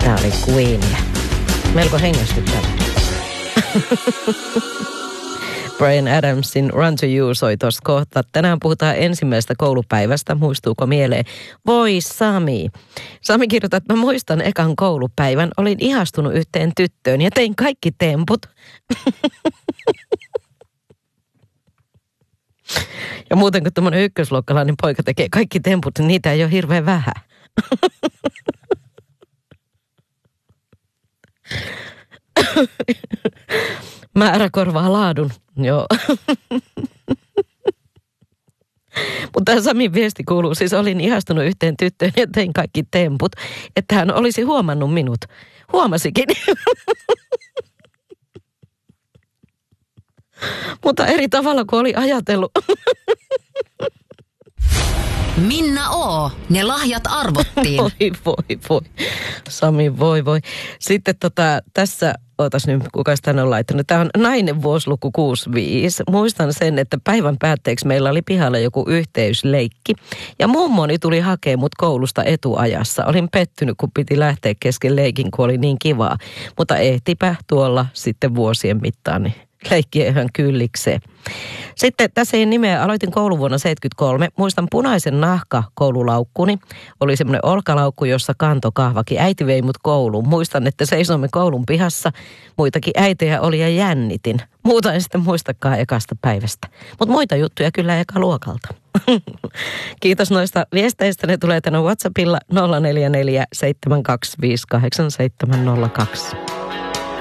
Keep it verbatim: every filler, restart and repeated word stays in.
Tää oli Queenia. Melko hengästyttävä. Bryan Adamsin Run to You soi tuossa kohta. Tänään puhutaan ensimmäisestä koulupäivästä. Muistuuko mieleen? Voi Sami. Sami kirjoittaa, että mä muistan ekan koulupäivän. Olin ihastunut yhteen tyttöön ja tein kaikki temput. Ja muuten kun tämmöinen ykkösluokkalainen poika tekee kaikki temput, niin niitä ei ole hirveän vähän. Määrä korvaa laadun, joo. Mutta Samin viesti kuuluu, siis olin ihastunut yhteen tyttöön ja tein kaikki temput, että hän olisi huomannut minut. Huomasikin. Mutta eri tavalla kuin oli ajatellut. Minna O. Ne lahjat arvottiin. Voi, voi, voi. Sami, voi, voi. Sitten tota, tässä, ootas nyt, kukas tänne on laittanut. Tämä on nainen vuosiluku kuusikymmentäviisi. Muistan sen, että päivän päätteeksi meillä oli pihalla joku yhteysleikki. Ja mummoni tuli hakemaan mut koulusta etuajassa. Olin pettynyt, kun piti lähteä kesken leikin, kun oli niin kivaa. Mutta ehtipä tuolla sitten vuosien mittaan, niin leikkiä ihan kyllikseen. Sitten tässä ei nimeä, aloitin kouluvuonna seitsemänkymmentäkolme. Muistan punaisen nahka koululaukkuni. Oli semmoinen olkalaukku, jossa kanto kahvakin. Äiti vei mut kouluun. Muistan, että seisoimme koulun pihassa. Muitakin äitejä oli ja jännitin. Muuta en sitten muistakaan ekasta päivästä. Mutta muita juttuja kyllä eka luokalta. Kiitos noista viesteistä. Ne tulee tänne WhatsAppilla nolla neljä neljä seitsemän kaksi viisi kahdeksan seitsemän nolla kaksi.